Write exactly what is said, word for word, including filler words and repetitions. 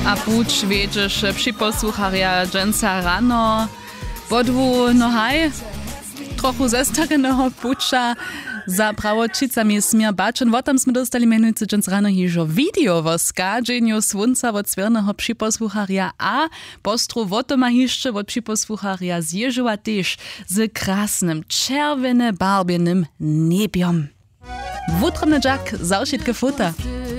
A puć wiedziesz przy posłucharja dżęca rano podwu nohaj trochu zestareného puča za prawočicami smir bačen. Votam sme dostali menujúci džens rano hižo video vo skadženju slunca od svierneho připoslucharja a postru votoma hišče od připoslucharja z Ježova tež z krásnym červene barbenym nebiom. Wutromny dżak, zaušitke futa.